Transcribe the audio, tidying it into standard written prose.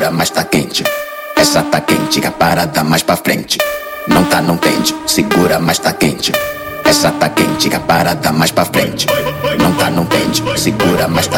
segura, mas tá quente. Essa tá quente, que a parada mais pra frente. Não tá, não tende, segura, mas tá quente. Essa tá quente, que a parada mais pra frente. Não tá, não tende, segura, mas tá